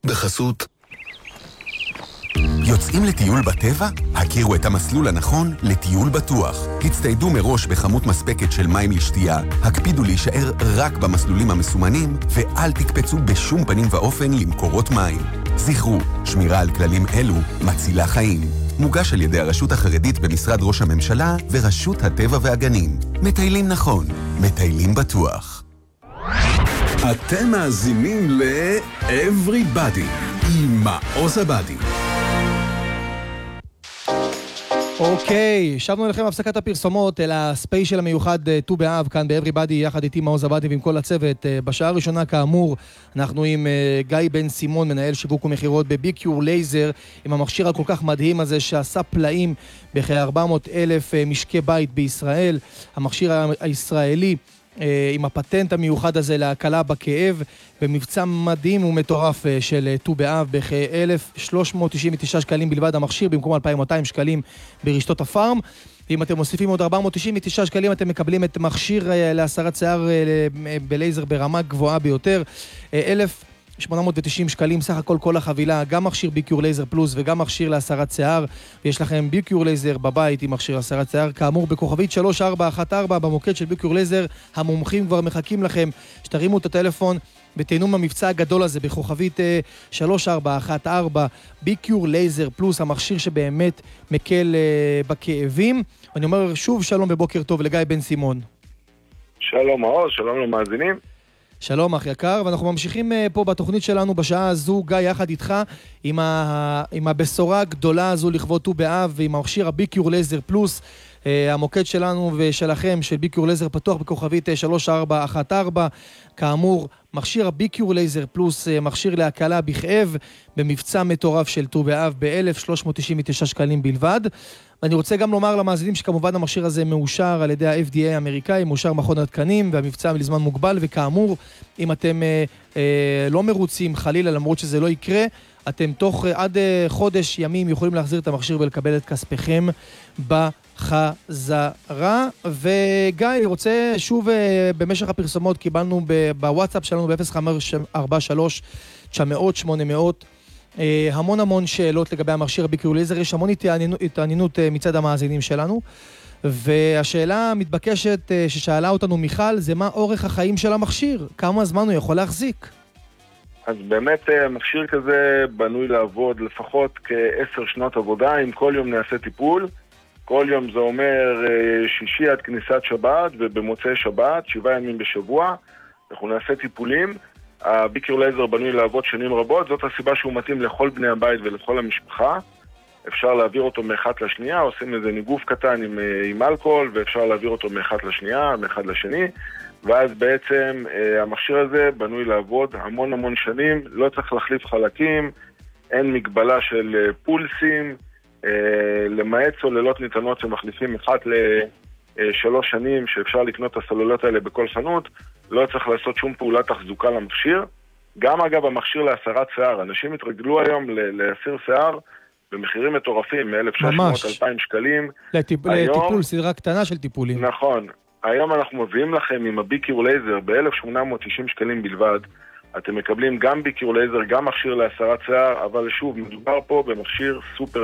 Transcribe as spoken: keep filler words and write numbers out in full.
בחסות יוצאים לטיול בטבע? הכירו את המסלול הנכון לטיול בטוח. הצטיידו מראש בכמות מספקת של מים לשתייה, הקפידו להישאר רק במסלולים המסומנים, ואל תקפצו בשום פנים ואופן למקורות מים. זכרו, שמירה על כללים אלו מצילה חיים. מוגש על ידי הרשות החרדית במשרד ראש הממשלה ורשות הטבע והגנים. מטיילים נכון, מטיילים בטוח. אתם מאזינים ל-Everybody עם מעוז עבדי. אוקיי, שבנו לכם הפסקת הפרסומות אל הספיישל המיוחד ט"ו באב כאן ב-Everybody יחד איתי מעוז עבדי ועם כל הצוות. בשעה הראשונה כאמור אנחנו עם גיא בן סימון, מנהל שיווק ומחירות בביקיור לייזר, עם המכשיר הכל כך מדהים הזה שעשה פלאים בכ-ארבע מאות אלף משקי בית בישראל, המכשיר הישראלי עם הפטנט המיוחד הזה להקלה בכאב, במבצע מדהים ומטורף של ט"ו באב בכ-אלף שלוש מאות תשעים ותשעה שקלים בלבד המכשיר, במקום אלפיים ומאתיים שקלים ברשתות הפארם. ואם אתם מוסיפים עוד ארבע מאות תשעים ותשעה שקלים אתם מקבלים את מכשיר להסרת שיער בלייזר ברמה גבוהה ביותר. אלף שמונה מאות ותשעים שקלים סך הכל כל החבילה, גם מכשיר ביקיור לייזר פלוס וגם מכשיר להסרת שיער, ויש לכם ביקיור לייזר בבית עם מכשיר להסרת שיער, כאמור בכוכבית שלוש ארבע אחת ארבע במוקד של ביקיור לייזר. המומחים כבר מחכים לכם שתרימו את הטלפון ותהנו מהמבצע הגדול הזה בכוכבית שלוש ארבע אחת ארבע. ביקיור לייזר פלוס, המכשיר שבאמת מקל בכאבים. אני אומר שוב שלום ובוקר טוב לגיא בן סימון. שלום מעוז, שלום למאזינים. שלום אח יקר, ואנחנו ממשיכים פה בתוכנית שלנו בשעה הזו, גיא, יחד איתך עם, ה... עם הבשורה הגדולה הזו לכבוד ט"ו באב, ועם המכשיר הביקיור לייזר פלוס. המוקד שלנו ושלכם של ביקיור לייזר פתוח בכוכבית שלוש ארבע אחת ארבע. כאמור, מכשיר הביקיור לייזר פלוס, מכשיר להקלה בכאב, במבצע מטורף של ט"ו באב ב-אלף שלוש מאות תשעים ותשעה שקלים בלבד. ואני רוצה גם לומר למאזינים שכמובן המכשיר הזה מאושר על ידי ה-אף די איי האמריקאי, מאושר מכון התקנים, והמבצע לזמן מוגבל, וכאמור, אם אתם אה, אה, לא מרוצים חלילה, למרות שזה לא יקרה, אתם תוך אה, עד אה, חודש ימים יכולים להחזיר את המכשיר ולקבל את כספכם בחזרה. וגיא, אני רוצה שוב, אה, במשך הפרסומות קיבלנו בוואטסאפ שלנו ב-אפס חמש ארבע שלוש תשע מאות שמונה מאות המון המון שאלות לגבי המכשיר הביקיור לייזר, יש המון התעניינות מצד המאזינים שלנו, והשאלה המתבקשת ששאלה אותנו מיכל, זה מה אורך החיים של המכשיר? כמה זמן הוא יכול להחזיק? אז באמת מכשיר כזה בנוי לעבוד לפחות כעשר שנות עבודה, אם כל יום נעשה טיפול. כל יום זה אומר שישי עד כניסת שבת, ובמוצאי שבת, שבעה ימים בשבוע, אנחנו נעשה טיפולים. הביקיור לייזר בנוי לעבוד שנים רבות, זאת הסיבה שהוא מתאים לכל בני הבית ולכל המשפחה. אפשר להעביר אותו מאחת לשנייה, עושים איזה ניגוף קטן עם, עם אלכוהול, ואפשר להעביר אותו מאחת לשנייה, מאחד לשני, ואז בעצם המכשיר הזה בנוי לעבוד המון המון שנים, לא צריך להחליף חלקים, אין מגבלה של פולסים, למעט סוללות ניתנות שמחליפים אחת לשלוש שנים, שאפשר לקנות את הסוללות האלה בכל חנות, לא צריך לעשות שום פעולת תחזוקה למכשיר. גם אגב המכשיר להסרת שיער, אנשים התרגלו היום להסיר שיער במחירים מטורפים, מ-אלף שש מאות עד אלפיים שקלים. לטיפ... היום... לטיפול, סדרה קטנה של טיפולים. נכון. היום אנחנו מביאים לכם עם הביקיור לייזר ב-אלף שמונה מאות תשעים שקלים בלבד. אתם מקבלים גם ביקיור לייזר, גם מכשיר להסרת שיער, אבל שוב, מדובר פה במכשיר סופר